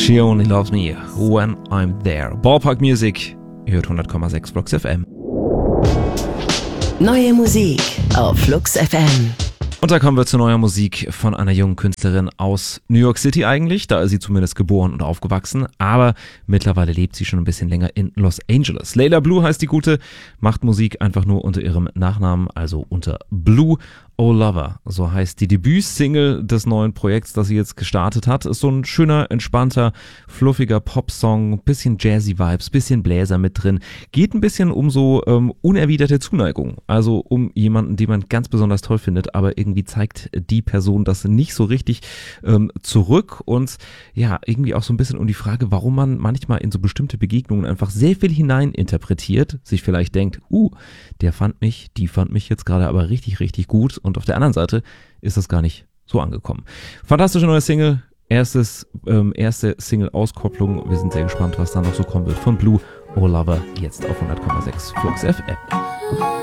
She Only Loves Me When I'm There. Ballpark Music, ihr hört 100,6 Flux FM. Neue Musik auf Flux FM. Und da kommen wir zu neuer Musik von einer jungen Künstlerin aus New York City eigentlich. Da ist sie zumindest geboren und aufgewachsen. Aber mittlerweile lebt sie schon ein bisschen länger in Los Angeles. Layla Blue heißt die Gute, macht Musik einfach nur unter ihrem Nachnamen, also unter Blue. Oh Lover, so heißt die Debütsingle des neuen Projekts, das sie jetzt gestartet hat. Ist so ein schöner, entspannter, fluffiger Popsong, bisschen Jazzy-Vibes, bisschen Bläser mit drin. Geht ein bisschen um so unerwiderte Zuneigung, also um jemanden, den man ganz besonders toll findet, aber irgendwie zeigt die Person das nicht so richtig zurück und ja, irgendwie auch so ein bisschen um die Frage, warum man manchmal in so bestimmte Begegnungen einfach sehr viel hineininterpretiert, sich vielleicht denkt, der fand mich, die fand mich jetzt gerade aber richtig, richtig gut. Und auf der anderen Seite ist das gar nicht so angekommen. Fantastische neue Single, erste Single-Auskopplung. Wir sind sehr gespannt, was da noch so kommen wird von Blue. Oh Lover, jetzt auf 100,6 Flux FM.